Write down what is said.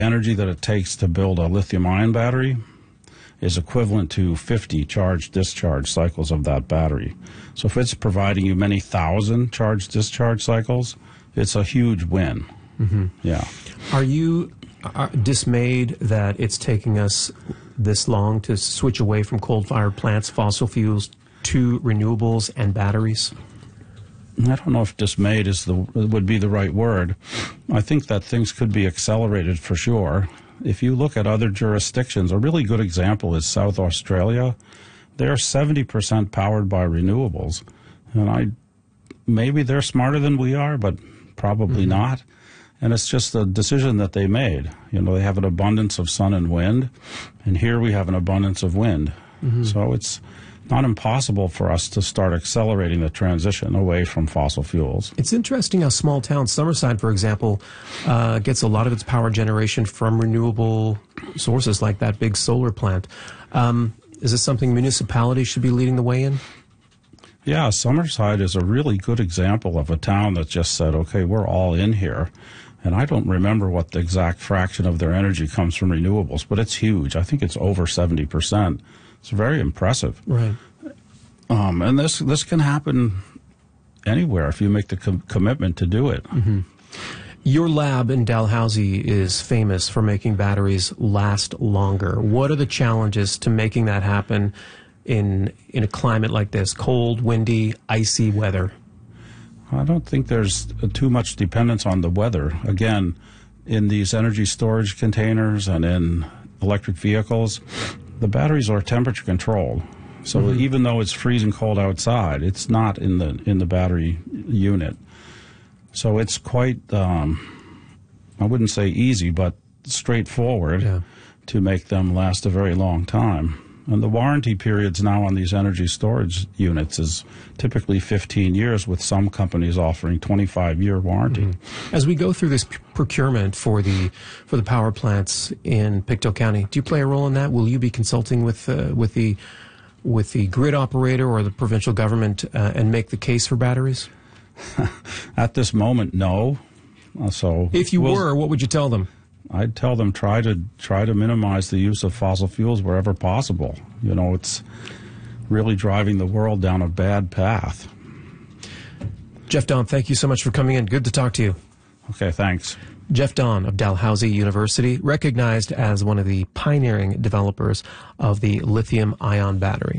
energy that it takes to build a lithium-ion battery is equivalent to 50 charge-discharge cycles of that battery. So if it's providing you many thousand charge-discharge cycles, it's a huge win. Mm-hmm. Yeah. Are you dismayed that it's taking us this long to switch away from coal-fired plants, fossil fuels, to renewables and batteries? I don't know if dismayed would be the right word. I think that things could be accelerated for sure. If you look at other jurisdictions, a really good example is South Australia. They're 70% powered by renewables. And maybe they're smarter than we are, but probably not. And it's just a decision that they made. You know, they have an abundance of sun and wind, and here we have an abundance of wind. So it's not impossible for us to start accelerating the transition away from fossil fuels. It's interesting how small town Summerside, for example, gets a lot of its power generation from renewable sources like that big solar plant. Is this something municipalities should be leading the way in? Yeah, Summerside is a really good example of a town that just said, okay, we're all in here. And I don't remember what the exact fraction of their energy comes from renewables, but it's huge. I think it's over 70%. It's very impressive. Right. And this can happen anywhere if you make the commitment to do it. Your lab in Dalhousie is famous for making batteries last longer. What are the challenges to making that happen in a climate like this, cold, windy, icy weather? I don't think there's too much dependence on the weather. Again, in these energy storage containers and in electric vehicles, the batteries are temperature controlled. So even though it's freezing cold outside, it's not in the battery unit. So it's quite, I wouldn't say easy, but straightforward to make them last a very long time. And the warranty periods now on these energy storage units is typically 15 years, with some companies offering 25-year warranty. As we go through this procurement for the power plants in Pictou County, do you play a role in that? Will you be consulting with the grid operator or the provincial government and make the case for batteries? At this moment, no. So if you were, what would you tell them? I'd tell them try to minimize the use of fossil fuels wherever possible. You know, it's really driving the world down a bad path. Jeff Dawn, thank you so much for coming in. Good to talk to you. Okay, thanks. Jeff Dawn of Dalhousie University, recognized as one of the pioneering developers of the lithium-ion battery.